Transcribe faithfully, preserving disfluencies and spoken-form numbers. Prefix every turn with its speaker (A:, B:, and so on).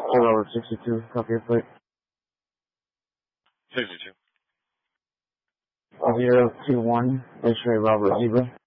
A: Robert sixty-two, copy your plate.
B: sixty-two.
A: zero two one, X-ray Robert Zebra.